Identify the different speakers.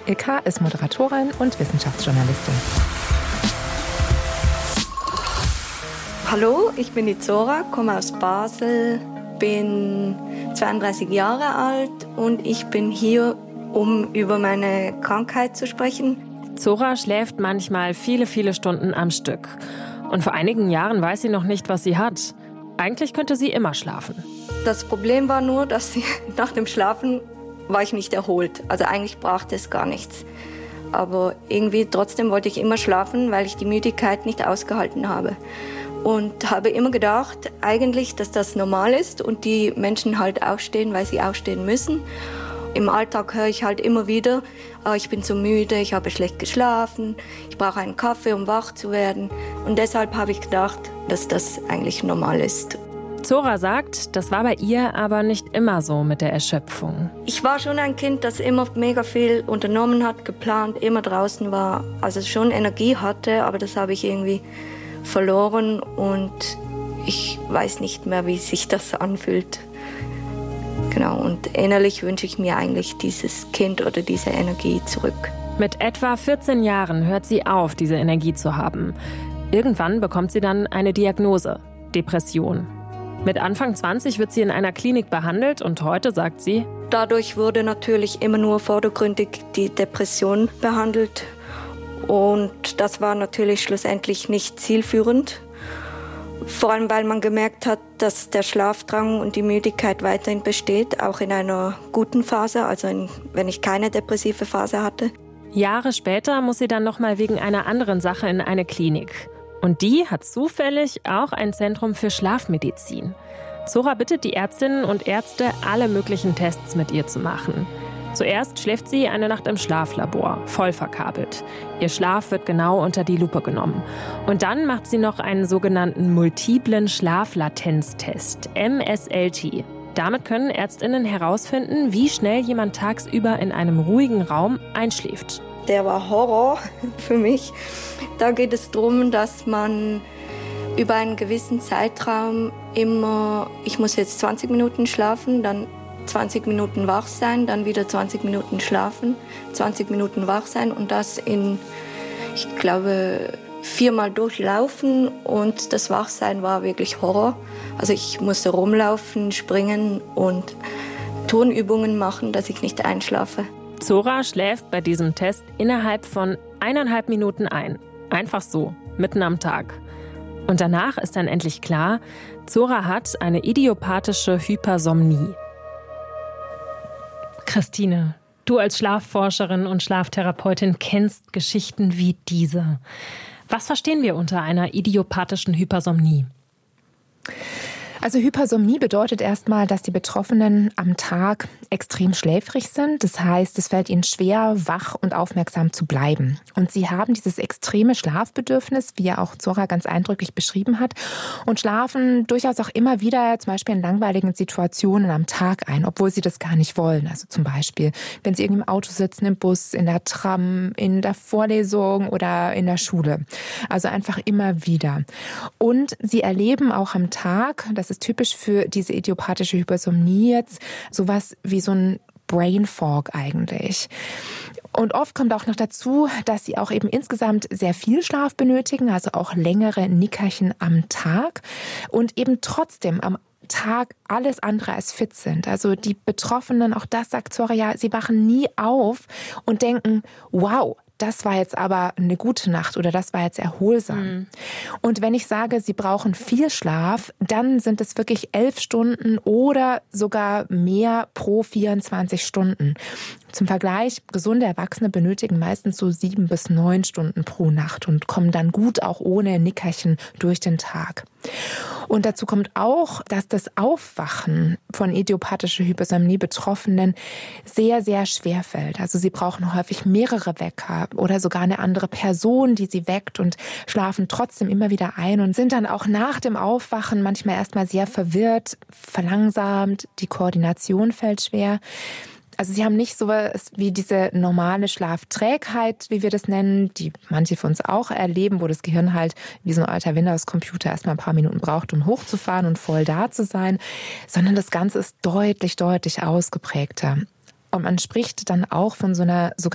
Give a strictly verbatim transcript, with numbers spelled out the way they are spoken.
Speaker 1: Ilka ist Moderatorin und Wissenschaftsjournalistin.
Speaker 2: Hallo, ich bin die Zora, komme aus Basel, bin zweiunddreißig Jahre alt und ich bin hier, um über meine Krankheit zu sprechen.
Speaker 3: Zora schläft manchmal viele, viele Stunden am Stück. Und vor einigen Jahren weiß sie noch nicht, was sie hat. Eigentlich könnte sie immer schlafen.
Speaker 2: Das Problem war nur, dass sie, nach dem Schlafen war ich nicht erholt. Also eigentlich brachte es gar nichts. Aber irgendwie trotzdem wollte ich immer schlafen, weil ich die Müdigkeit nicht ausgehalten habe. Und habe immer gedacht, eigentlich, dass das normal ist und die Menschen halt aufstehen, weil sie aufstehen müssen. Im Alltag höre ich halt immer wieder, oh, ich bin so müde, ich habe schlecht geschlafen, ich brauche einen Kaffee, um wach zu werden. Und deshalb habe ich gedacht, dass das eigentlich normal ist.
Speaker 3: Zora sagt, das war bei ihr aber nicht immer so mit der Erschöpfung.
Speaker 2: Ich war schon ein Kind, das immer mega viel unternommen hat, geplant, immer draußen war, also schon Energie hatte, aber das habe ich irgendwie verloren und ich weiß nicht mehr, wie sich das anfühlt. Genau, und innerlich wünsche ich mir eigentlich dieses Kind oder diese Energie zurück.
Speaker 3: Mit etwa vierzehn Jahren hört sie auf, diese Energie zu haben. Irgendwann bekommt sie dann eine Diagnose: Depression. Mit Anfang zwanzig wird sie in einer Klinik behandelt und heute sagt sie:
Speaker 2: Dadurch wurde natürlich immer nur vordergründig die Depression behandelt. Und das war natürlich schlussendlich nicht zielführend. Vor allem, weil man gemerkt hat, dass der Schlafdrang und die Müdigkeit weiterhin besteht, auch in einer guten Phase, also in, wenn ich keine depressive Phase hatte.
Speaker 3: Jahre später muss sie dann nochmal wegen einer anderen Sache in eine Klinik. Und die hat zufällig auch ein Zentrum für Schlafmedizin. Zora bittet die Ärztinnen und Ärzte, alle möglichen Tests mit ihr zu machen. Zuerst schläft sie eine Nacht im Schlaflabor, voll verkabelt. Ihr Schlaf wird genau unter die Lupe genommen. Und dann macht sie noch einen sogenannten multiplen Schlaflatenztest, M S L T. Damit können Ärztinnen herausfinden, wie schnell jemand tagsüber in einem ruhigen Raum einschläft.
Speaker 2: Der war Horror für mich. Da geht es darum, dass man über einen gewissen Zeitraum immer, ich muss jetzt zwanzig Minuten schlafen, dann zwanzig Minuten wach sein, dann wieder zwanzig Minuten schlafen, zwanzig Minuten wach sein und das in, ich glaube, viermal durchlaufen und das Wachsein war wirklich Horror. Also ich musste rumlaufen, springen und Turnübungen machen, dass ich nicht einschlafe.
Speaker 3: Zora schläft bei diesem Test innerhalb von eineinhalb Minuten ein. Einfach so, mitten am Tag. Und danach ist dann endlich klar, Zora hat eine idiopathische Hypersomnie. Christine, du als Schlafforscherin und Schlaftherapeutin kennst Geschichten wie diese. Was verstehen wir unter einer idiopathischen Hypersomnie?
Speaker 1: Also Hypersomnie bedeutet erstmal, dass die Betroffenen am Tag extrem schläfrig sind. Das heißt, es fällt ihnen schwer, wach und aufmerksam zu bleiben. Und sie haben dieses extreme Schlafbedürfnis, wie ja auch Zora ganz eindrücklich beschrieben hat, und schlafen durchaus auch immer wieder zum Beispiel in langweiligen Situationen am Tag ein, obwohl sie das gar nicht wollen. Also zum Beispiel, wenn sie irgendwie im Auto sitzen, im Bus, in der Tram, in der Vorlesung oder in der Schule. Also einfach immer wieder. Und sie erleben auch am Tag, das ist typisch für diese idiopathische Hypersomnie jetzt, sowas wie so ein Brain Fog eigentlich. Und oft kommt auch noch dazu, dass sie auch eben insgesamt sehr viel Schlaf benötigen, also auch längere Nickerchen am Tag und eben trotzdem am Tag alles andere als fit sind. Also die Betroffenen, auch das sagt Zora ja, sie wachen nie auf und denken, wow, das war jetzt aber eine gute Nacht oder das war jetzt erholsam. Mhm. Und wenn ich sage, sie brauchen viel Schlaf, dann sind es wirklich elf Stunden oder sogar mehr pro vierundzwanzig Stunden. Zum Vergleich, gesunde Erwachsene benötigen meistens so sieben bis neun Stunden pro Nacht und kommen dann gut auch ohne Nickerchen durch den Tag. Und dazu kommt auch, dass das Aufwachen von idiopathischer Hypersomnie Betroffenen sehr, sehr schwer fällt. Also sie brauchen häufig mehrere Wecker oder sogar eine andere Person, die sie weckt und schlafen trotzdem immer wieder ein und sind dann auch nach dem Aufwachen manchmal erstmal sehr verwirrt, verlangsamt, die Koordination fällt schwer. Also sie haben nicht so was wie diese normale Schlafträgheit, wie wir das nennen, die manche von uns auch erleben, wo das Gehirn halt wie so ein alter Windows-Computer erstmal ein paar Minuten braucht, um hochzufahren und voll da zu sein, sondern das Ganze ist deutlich, deutlich ausgeprägter. Und man spricht dann auch von so einer sogenannten